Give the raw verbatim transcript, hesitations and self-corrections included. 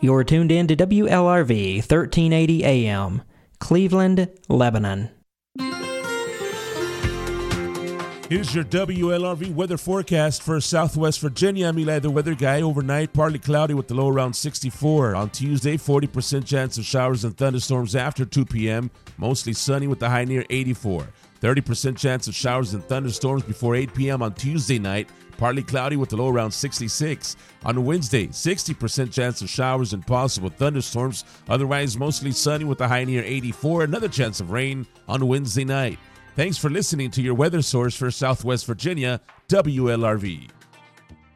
You're tuned in to W L R V thirteen eighty A M, Cleveland, Lebanon. Here's your W L R V weather forecast for Southwest Virginia. I'm Eli, the weather guy. Overnight, partly cloudy with the low around sixty-four. On Tuesday, forty percent chance of showers and thunderstorms after two p.m. Mostly sunny with the high near eighty-four. thirty percent chance of showers and thunderstorms before eight p.m. on Tuesday night. Partly cloudy with the low around sixty-six. On Wednesday, sixty percent chance of showers and possible thunderstorms. Otherwise, mostly sunny with the high near eighty-four. Another chance of rain on Wednesday night. Thanks for listening to your weather source for Southwest Virginia, W L R V.